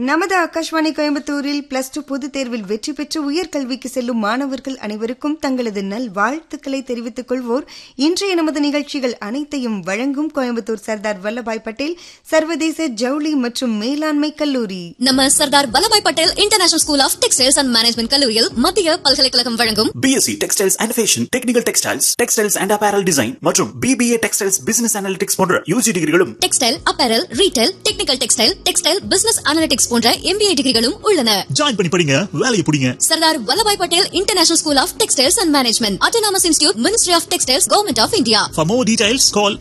நமது ஆகாஷ்வாணி கோயம்புத்தூரில் +2 பொதுத் தேர்வில் வெற்றி பெற்று உயர்கல்விக்கு செல்லும் மாணவர்கள் அனைவருக்கும் தங்களது நல் வாழ்த்துக்களை தெரிவித்துக் கொள்வோர் இன்றைய நமது நிகழ்ச்சிகள் அனைத்தையும் வழங்கும் கோயம்புத்தூர் சர்தார் வல்லபாய் பட்டேல் சர்வதேச ஜவுளி மற்றும் மேலாண்மை கல்லூரி. நம்ம Sardar Vallabhbhai Patel international school of textiles and management கல்லூரியில் மத்திய பல்கலைக்கழகம் வழங்கும் BSc textiles and fashion, technical textiles, textiles and apparel design மற்றும் BBA டெக்ஸ்டைல்ஸ் பிசினஸ் அனாலிட்டிக்ஸ் போன்ற UG டிகிரிகளும், textile, apparel, retail, technical textile business analytics போன்ற MBA டிகிரிகளும் உள்ளன. ஜாயின் பண்ணி படிங்க, வேலையை பிடிங்க. Sardar Vallabhbhai Patel international school of textiles and management, autonomous institute, ministry of textiles, government of India. For more details, call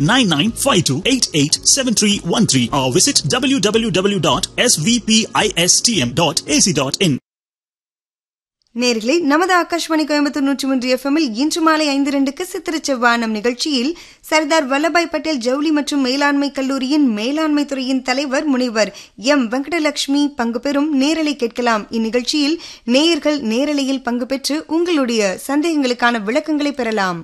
9952887313 or visit www.svpistm.ac.in. நேர்களே, நமது ஆகாஷ்வாணி கோயம்புத்தூர் 103 FM-இல் இன்று மாலை 5:02 சித்திரச்செவ்வானம் நிகழ்ச்சியில் சர்தார் வல்லபாய் பட்டேல் ஜவுளி மற்றும் மேலாண்மை கல்லூரியின் மேலாண்மை துறையின் தலைவர் முனைவர் M. வெங்கடலட்சுமி பங்கு பெறும் நேரலை கேட்கலாம். இந்நிகழ்ச்சியில் நேயர்கள் நேரலையில் பங்கு பெற்று உங்களுடைய சந்தேகங்களுக்கான விளக்கங்களை பெறலாம்.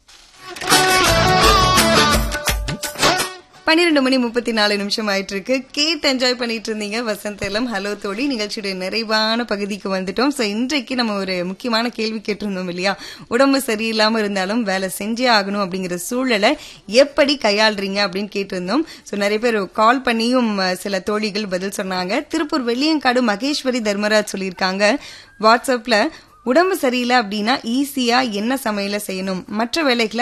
12:34 ஆயிட்டு இருக்கு. கேட்டு என்ஜாய் பண்ணிட்டு இருந்தீங்க வசந்தலம். ஹலோ தோழி நிகழ்ச்சியுடைய நிறைவான பகுதிக்கு வந்துட்டோம். ஸோ இன்றைக்கு நம்ம ஒரு முக்கியமான கேள்வி கேட்டிருந்தோம் இல்லையா? உடம்பு சரியில்லாம இருந்தாலும் வேலை செஞ்சே ஆகணும் அப்படிங்கிற சூழலை எப்படி கையாளுறீங்க அப்படின்னு கேட்டிருந்தோம். ஸோ நிறைய பேர் கால் பண்ணியும் சில தோழிகள் பதில் சொன்னாங்க. திருப்பூர் வெள்ளியங்காடு மகேஸ்வரி தர்மராஜ் சொல்லியிருக்காங்க வாட்ஸ்அப்ல, உடம்பு சரியில்லை அப்படின்னா ஈஸியா என்ன சமையல செய்யணும், மற்ற வேலைகளை